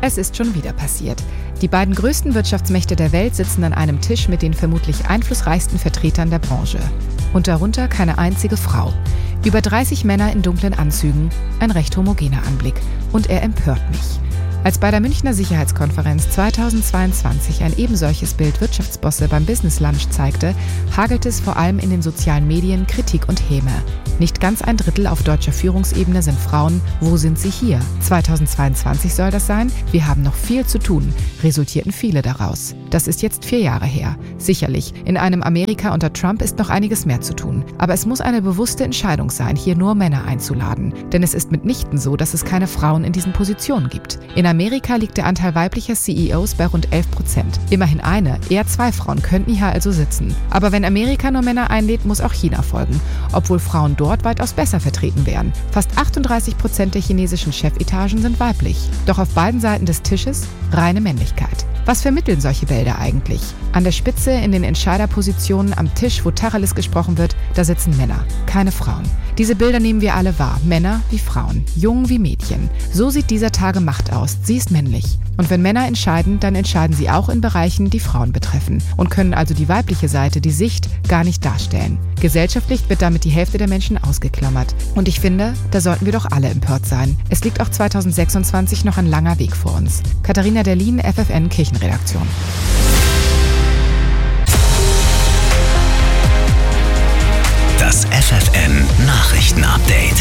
Es ist schon wieder passiert. Die beiden größten Wirtschaftsmächte der Welt sitzen an einem Tisch mit den vermutlich einflussreichsten Vertretern der Branche. Und darunter keine einzige Frau. Über 30 Männer in dunklen Anzügen, ein recht homogener Anblick. Und er empört mich. Als bei der Münchner Sicherheitskonferenz 2022 ein ebensolches Bild Wirtschaftsbosse beim Business Lunch zeigte, hagelt es vor allem in den sozialen Medien Kritik und Häme. Nicht ganz ein Drittel auf deutscher Führungsebene sind Frauen. Wo sind sie hier? 2022 soll das sein? Wir haben noch viel zu tun, resultierten viele daraus. Das ist jetzt 4 Jahre her. Sicherlich, in einem Amerika unter Trump ist noch einiges mehr zu tun. Aber es muss eine bewusste Entscheidung sein, hier nur Männer einzuladen. Denn es ist mitnichten so, dass es keine Frauen in diesen Positionen gibt. In Amerika liegt der Anteil weiblicher CEOs bei rund 11%. Immerhin eine, eher 2 Frauen könnten hier also sitzen. Aber wenn Amerika nur Männer einlädt, muss auch China folgen. Obwohl Frauen dort weitaus besser vertreten wären. Fast 38% der chinesischen Chefetagen sind weiblich. Doch auf beiden Seiten des Tisches reine Männlichkeit. Was vermitteln solche Bilder eigentlich? An der Spitze, in den Entscheiderpositionen, am Tisch, wo Tacheles gesprochen wird, da sitzen Männer, keine Frauen. Diese Bilder nehmen wir alle wahr, Männer wie Frauen, Jungen wie Mädchen. So sieht dieser Tage Macht aus, sie ist männlich. Und wenn Männer entscheiden, dann entscheiden sie auch in Bereichen, die Frauen betreffen und können also die weibliche Seite, die Sicht, gar nicht darstellen. Gesellschaftlich wird damit die Hälfte der Menschen ausgeklammert. Und ich finde, da sollten wir doch alle empört sein. Es liegt auch 2026 noch ein langer Weg vor uns. Katharina Derlin, FFN Kirchenredaktion. Das FFN Nachrichtenupdate.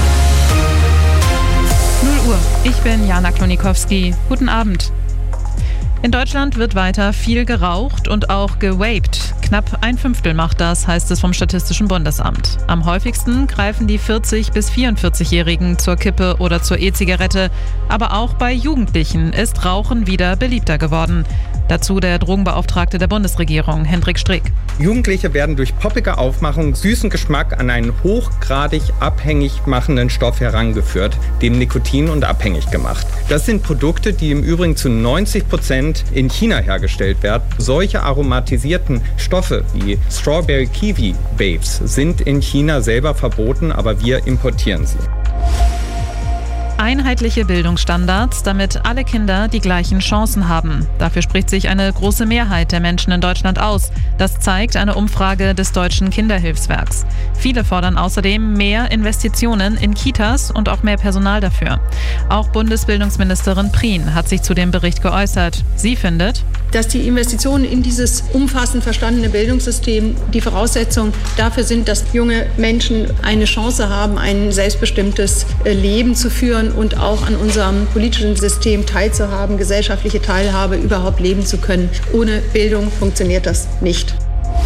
0 Uhr. Ich bin Jana Klonikowski. Guten Abend. In Deutschland wird weiter viel geraucht und auch gewaped. Knapp 1/5 macht das, heißt es vom Statistischen Bundesamt. Am häufigsten greifen die 40- bis 44-Jährigen zur Kippe oder zur E-Zigarette. Aber auch bei Jugendlichen ist Rauchen wieder beliebter geworden. Dazu der Drogenbeauftragte der Bundesregierung, Hendrik Streeck. Jugendliche werden durch poppige Aufmachung, süßen Geschmack an einen hochgradig abhängig machenden Stoff herangeführt, dem Nikotin, und abhängig gemacht. Das sind Produkte, die im Übrigen zu 90% in China hergestellt werden. Solche aromatisierten Stoffe wie Strawberry Kiwi Vapes sind in China selber verboten, aber wir importieren sie. Einheitliche Bildungsstandards, damit alle Kinder die gleichen Chancen haben. Dafür spricht sich eine große Mehrheit der Menschen in Deutschland aus. Das zeigt eine Umfrage des Deutschen Kinderhilfswerks. Viele fordern außerdem mehr Investitionen in Kitas und auch mehr Personal dafür. Auch Bundesbildungsministerin Prien hat sich zu dem Bericht geäußert. Sie findet, dass die Investitionen in dieses umfassend verstandene Bildungssystem die Voraussetzung dafür sind, dass junge Menschen eine Chance haben, ein selbstbestimmtes Leben zu führen und auch an unserem politischen System teilzuhaben, gesellschaftliche Teilhabe überhaupt leben zu können. Ohne Bildung funktioniert das nicht.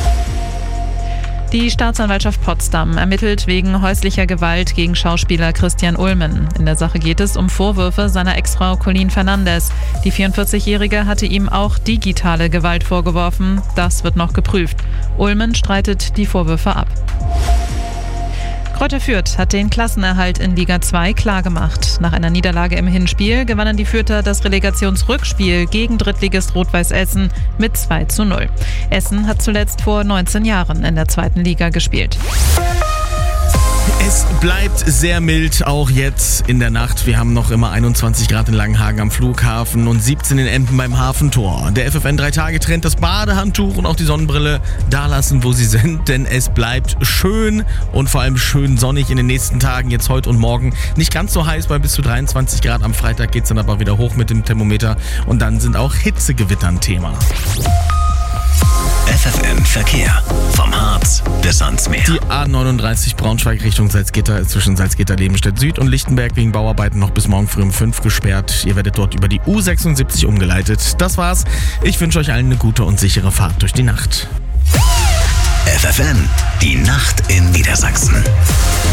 Die Staatsanwaltschaft Potsdam ermittelt wegen häuslicher Gewalt gegen Schauspieler Christian Ulmen. In der Sache geht es um Vorwürfe seiner Ex-Frau Colleen Fernandes. Die 44-Jährige hatte ihm auch digitale Gewalt vorgeworfen. Das wird noch geprüft. Ulmen streitet die Vorwürfe ab. Greuther Fürth hat den Klassenerhalt in Liga 2 klargemacht. Nach einer Niederlage im Hinspiel gewannen die Fürther das Relegationsrückspiel gegen Drittligist Rot-Weiß Essen mit 2:0. Essen hat zuletzt vor 19 Jahren in der 2. Liga gespielt. Es bleibt sehr mild, auch jetzt in der Nacht. Wir haben noch immer 21 Grad in Langenhagen am Flughafen und 17 in Emden beim Hafentor. Der FFN 3-Tage-Trend, das Badehandtuch und auch die Sonnenbrille da lassen, wo sie sind, denn es bleibt schön und vor allem schön sonnig in den nächsten Tagen, jetzt heute und morgen. Nicht ganz so heiß, bei bis zu 23 Grad. Am Freitag geht es dann aber wieder hoch mit dem Thermometer und dann sind auch Hitzegewitter ein Thema. FFN Verkehr. Vom Harz bis ans Meer. Die A39 Braunschweig Richtung Salzgitter ist zwischen Salzgitter-Lebenstedt Süd und Lichtenberg wegen Bauarbeiten noch bis morgen früh um 5 gesperrt. Ihr werdet dort über die U76 umgeleitet. Das war's. Ich wünsche euch allen eine gute und sichere Fahrt durch die Nacht. FFN, die Nacht in Niedersachsen.